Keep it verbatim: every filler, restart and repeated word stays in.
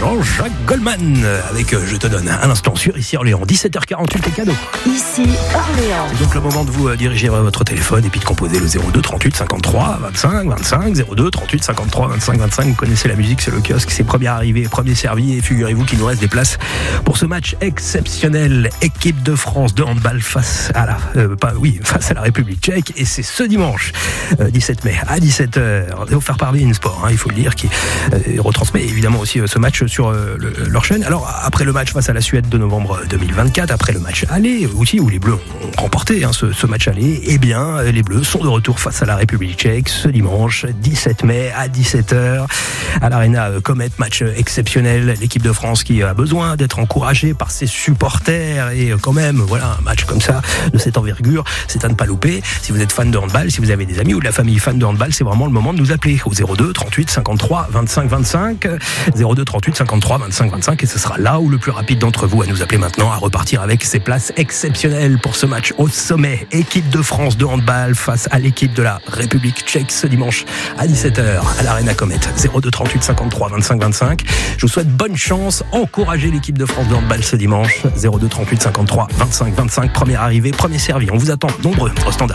Jean-Jacques Goldman avec euh, Je te donne un instant sur Ici Orléans, dix-sept heures quarante-huit, les cadeaux. Ici Orléans. C'est donc le moment de vous euh, diriger vers votre téléphone et puis de composer le zéro deux trente-huit cinquante-trois vingt-cinq vingt-cinq, zéro deux trente-huit cinquante-trois vingt-cinq vingt-cinq. Vous connaissez la musique, c'est le kiosque, c'est premier arrivé, premier servi. Et figurez-vous qu'il nous reste des places pour ce match exceptionnel. Équipe de France de handball face à la, euh, pas, oui, face à la République tchèque. Et c'est ce dimanche, euh, dix-sept mai, à dix-sept heures. Au faire parler une sport, hein, il faut le dire, qui euh, retransmet évidemment aussi euh, ce match sur euh, le, leur chaîne. Alors, après le match face à la Suède de novembre deux mille vingt-quatre, après le match aller aussi, où les Bleus ont remporté hein, ce, ce match aller, eh bien, les Bleus sont de retour face à la République tchèque ce dimanche, dix-sept mai, à dix-sept heures, à l'Arena Comet. Match exceptionnel. L'équipe de France qui a besoin d'être encouragée par ses supporters. Et quand même, voilà, un match comme ça, de cette envergure, c'est à ne pas louper. Si vous êtes fan de handball, si vous avez des amis ou de la famille fan de handball, c'est vraiment le moment de nous appeler au zéro deux trente-huit cinquante-trois vingt-cinq vingt-cinq, zéro deux trente-huit cinquante-trois vingt-cinq vingt-cinq, et ce sera là où le plus rapide d'entre vous à nous appeler maintenant, à repartir avec ses places exceptionnelles pour ce match au sommet. Équipe de France de handball face à l'équipe de la République tchèque ce dimanche à dix-sept heures à l'Arena Comet. zéro deux trente-huit cinquante-trois vingt-cinq vingt-cinq. Je vous souhaite bonne chance, encouragez l'équipe de France de handball ce dimanche. zéro deux trente-huit cinquante-trois vingt-cinq vingt-cinq, première arrivée, premier servi. On vous attend nombreux au standard.